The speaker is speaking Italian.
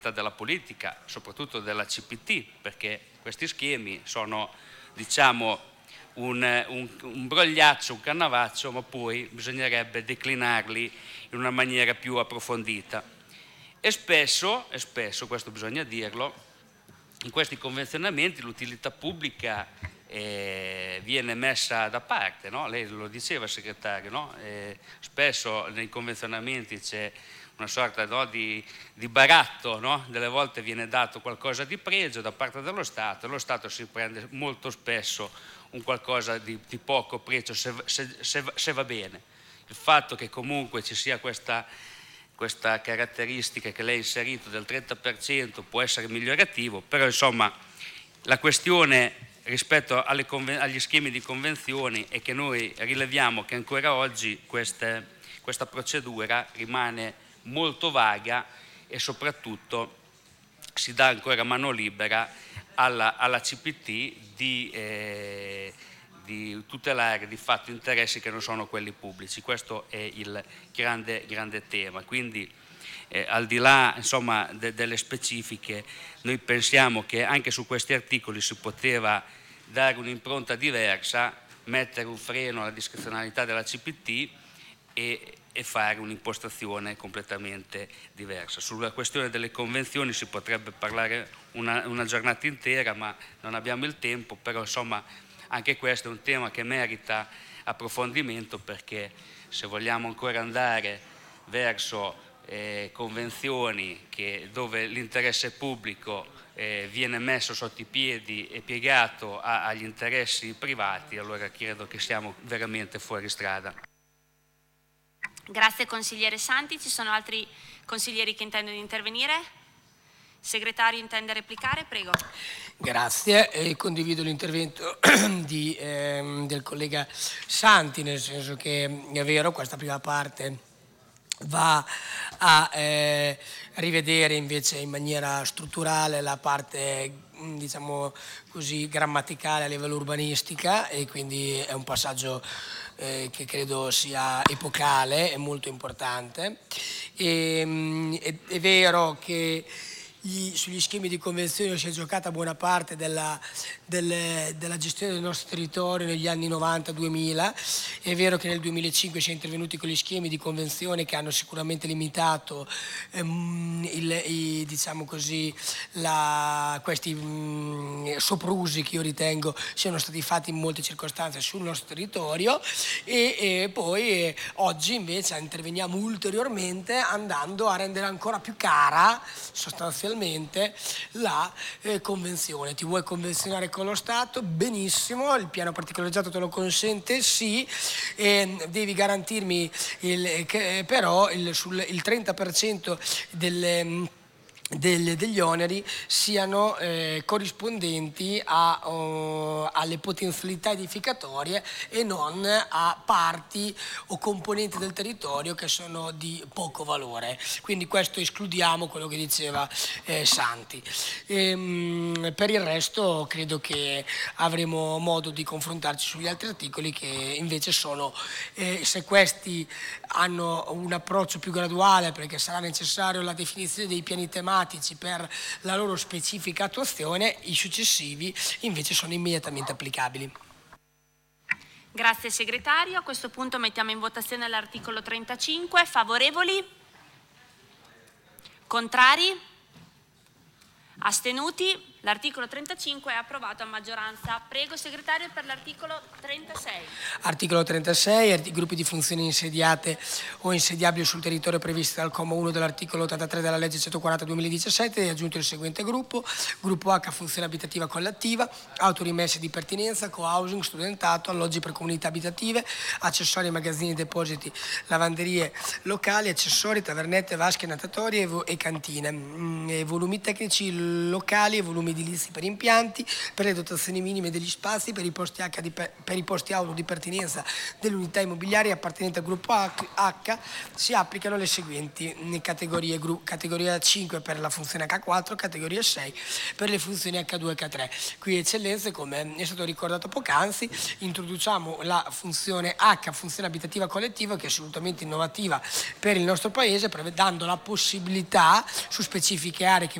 della politica, soprattutto della CPT, perché questi schemi sono, diciamo, un brogliaccio, un cannavaccio, ma poi bisognerebbe declinarli in una maniera più approfondita. E spesso, questo bisogna dirlo, in questi convenzionamenti l'utilità pubblica viene messa da parte, no? Lei lo diceva, segretario, no? Spesso nei convenzionamenti c'è una sorta, no, di baratto, no? Delle volte viene dato qualcosa di pregio da parte dello Stato e lo Stato si prende molto spesso un qualcosa di poco pregio se va bene. Il fatto che comunque ci sia questa caratteristica che lei ha inserito del 30% può essere migliorativo, però insomma la questione rispetto agli schemi di convenzioni è che noi rileviamo che ancora oggi questa procedura rimane molto vaga e soprattutto si dà ancora mano libera alla CPT di tutelare di fatto interessi che non sono quelli pubblici. Questo è il grande tema. Quindi al di là, insomma, delle specifiche, noi pensiamo che anche su questi articoli si poteva dare un'impronta diversa, mettere un freno alla discrezionalità della CPT e fare un'impostazione completamente diversa. Sulla questione delle convenzioni si potrebbe parlare una giornata intera, ma non abbiamo il tempo, però insomma anche questo è un tema che merita approfondimento, perché se vogliamo ancora andare verso convenzioni dove l'interesse pubblico viene messo sotto i piedi e piegato agli interessi privati, allora credo che siamo veramente fuori strada. Grazie consigliere Santi. Ci sono altri consiglieri che intendono intervenire? Segretario intende replicare? Prego. Grazie, condivido l'intervento del collega Santi, nel senso che è vero, questa prima parte va a rivedere invece in maniera strutturale la parte, diciamo così, grammaticale a livello urbanistica, e quindi è un passaggio che credo sia epocale e molto importante. È vero che sugli schemi di convenzione si è giocata buona parte della gestione del nostro territorio negli anni 90-2000. È vero che nel 2005 si è intervenuti con gli schemi di convenzione che hanno sicuramente limitato diciamo così, questi soprusi che io ritengo siano stati fatti in molte circostanze sul nostro territorio, e poi oggi invece interveniamo ulteriormente andando a rendere ancora più cara sostanzialmente la convenzione. Ti vuoi convenzionare con lo Stato? Benissimo, il piano particolareggiato te lo consente, sì, devi garantirmi però il 30% degli oneri siano corrispondenti alle potenzialità edificatorie e non a parti o componenti del territorio che sono di poco valore. Quindi questo escludiamo quello che diceva Santi. Per il resto credo che avremo modo di confrontarci sugli altri articoli, che invece sono, se questi hanno un approccio più graduale, perché sarà necessario la definizione dei piani tematici per la loro specifica attuazione, i successivi invece sono immediatamente applicabili. Grazie segretario. A questo punto mettiamo in votazione l'articolo 35. Favorevoli? Contrari? Astenuti? L'articolo 35 è approvato a maggioranza. Prego segretario per l'articolo 36. Articolo 36, gruppi di funzioni insediate o insediabili sul territorio previsti dal comma 1 dell'articolo 83 della legge 140/2017, è aggiunto il seguente gruppo: gruppo H, funzione abitativa collettiva, autorimesse di pertinenza, co-housing, studentato, alloggi per comunità abitative, accessori, magazzini, depositi, lavanderie locali, accessori, tavernette, vasche natatorie e cantine, volumi tecnici locali e volumi minimi edilizi per impianti, per le dotazioni minime degli spazi, per i posti per i posti auto di pertinenza dell'unità immobiliare appartenente al gruppo H, si applicano le seguenti categorie: categoria 5 per la funzione H4, categoria 6 per le funzioni H2 e H3. Qui, eccellenze, come è stato ricordato poc'anzi, introduciamo la funzione H, funzione abitativa collettiva, che è assolutamente innovativa per il nostro Paese, dando la possibilità su specifiche aree che